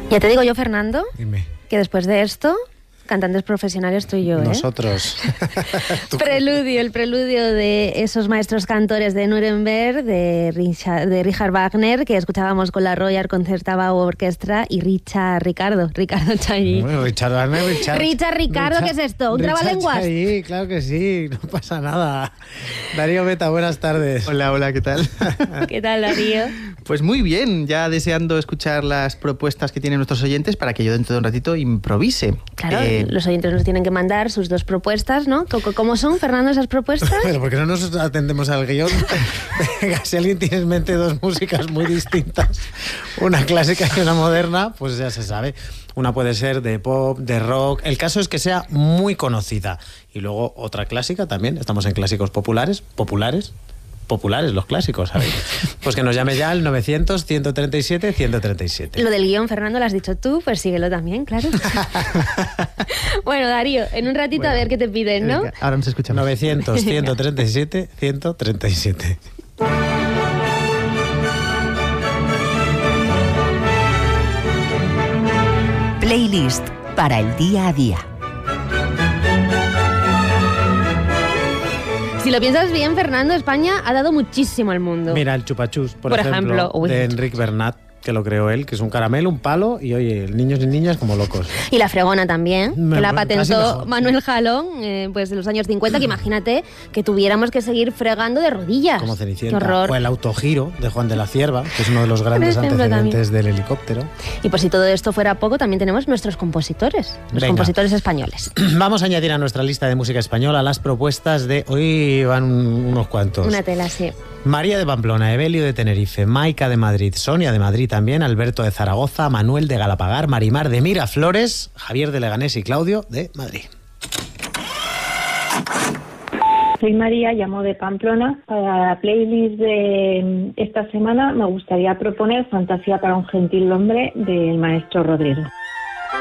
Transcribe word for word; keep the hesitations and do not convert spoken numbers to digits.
Ya te digo yo, Fernando, Dime. que después de esto, cantantes profesionales tú y yo, ¿eh? Nosotros. Preludio, el preludio de esos maestros cantores de Nuremberg, de Richard, de Richard Wagner, que escuchábamos con la Royal Concertaba Orchestra, y Richard Ricardo, Ricardo Chailly. Bueno, Richard Wagner, Richard. Richard Ricardo, ¿qué es esto? ¿Un Richard trabalenguas? Chailly, claro que sí, no pasa nada. Darío Beta, buenas tardes. Hola, hola, ¿qué tal? ¿Qué tal, Darío? Pues muy bien, ya deseando escuchar las propuestas que tienen nuestros oyentes para que yo dentro de un ratito improvise. Claro, Eh, los oyentes nos tienen que mandar sus dos propuestas, ¿no? ¿Cómo- ¿Cómo son, Fernando, esas propuestas? Pero ¿por qué no nos atendemos al guión? Venga, si alguien tiene en mente dos músicas muy distintas, una clásica y una moderna, pues ya se sabe. Una puede ser de pop, de rock. El caso es que sea muy conocida. Y luego otra clásica también. Estamos en clásicos populares. Populares. Populares, los clásicos, ¿sabéis? Pues que nos llame ya al novecientos, ciento treinta y siete, ciento treinta y siete. Lo del guión, Fernando, lo has dicho tú, pues síguelo también, claro. Bueno, Darío, en un ratito Bueno, a ver qué te piden, ¿no? venga, ahora nos escuchamos. novecientos, ciento treinta y siete, ciento treinta y siete. Playlist para el día a día. Si lo piensas bien, Fernando, España ha dado muchísimo al mundo. Mira, el chupachús, por, Por ejemplo, ejemplo, uy. de Enric Bernat, que lo creó él, que es un caramelo, un palo, y oye, niños y niñas como locos. Y la fregona también, Me- que la casi patentó mejor, Manuel Jalón, eh, pues de los años cincuenta, que imagínate que tuviéramos que seguir fregando de rodillas. Como Qué Cenicienta. horror. O el autogiro de Juan de la Cierva, que es uno de los grandes Por ejemplo, antecedentes del helicóptero. Y por si todo esto fuera poco, también tenemos nuestros compositores, los Venga. compositores españoles. Vamos a añadir a nuestra lista de música española las propuestas de... Hoy van unos cuantos. Una tela así. María de Pamplona, Evelio de Tenerife, Maica de Madrid, Sonia de Madrid también, Alberto de Zaragoza, Manuel de Galapagar, Marimar de Miraflores, Javier de Leganés y Claudio de Madrid. Soy María, llamo de Pamplona. Para la playlist de esta semana me gustaría proponer Fantasía para un gentil hombre del maestro Rodrigo.